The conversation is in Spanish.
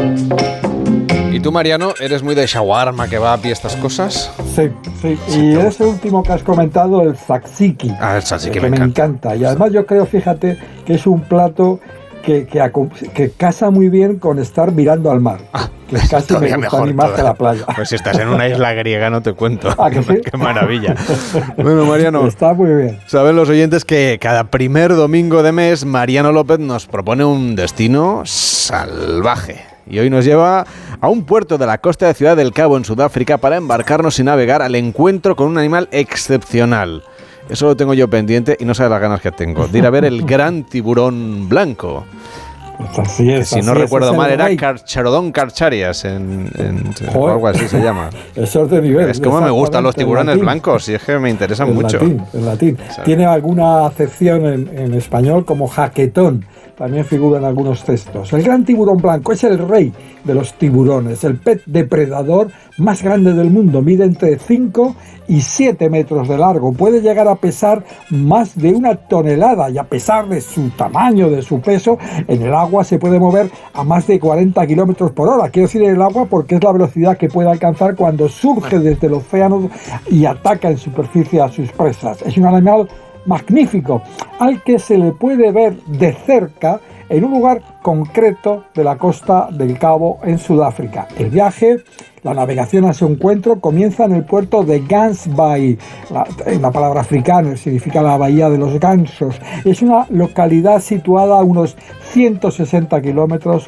¿Y tú, Mariano, eres muy de shawarma, kebab y estas cosas? Sí. Y ese último que has comentado, el tzatziki. El tzatziki me encanta. Y además yo creo, fíjate, que es un plato que casa muy bien con estar mirando al mar. Que casi me gusta ni más que la playa. Pues si estás en una isla griega, no te cuento. ¿Que sí? Qué maravilla. Bueno, Mariano, está muy bien. Saben los oyentes que cada primer domingo de mes Mariano López nos propone un destino salvaje. Y hoy nos lleva a un puerto de la costa de Ciudad del Cabo, en Sudáfrica, para embarcarnos y navegar al encuentro con un animal excepcional. Eso lo tengo yo pendiente y no sabes las ganas que tengo de ir a ver el gran tiburón blanco. Así es, si no recuerdo mal, era Carcharodon carcharias o algo así se llama. Eso es de nivel. Es como me gustan los tiburones blancos, y es que me interesan mucho. En latín. Tiene alguna acepción en español como jaquetón. También figura en algunos textos. El gran tiburón blanco es el rey de los tiburones, el pez depredador más grande del mundo. Mide entre 5 y 7 metros de largo. Puede llegar a pesar más de 1 tonelada y a pesar de su tamaño, de su peso, en el agua se puede mover a más de 40 kilómetros por hora. Quiero decir en el agua porque es la velocidad que puede alcanzar cuando surge desde el océano y ataca en superficie a sus presas. Es un animal magnífico, al que se le puede ver de cerca en un lugar concreto de la costa del Cabo, en Sudáfrica. El viaje, la navegación a su encuentro, comienza en el puerto de Gansbaai. La palabra africana significa la bahía de los gansos. Es una localidad situada a unos 160 kilómetros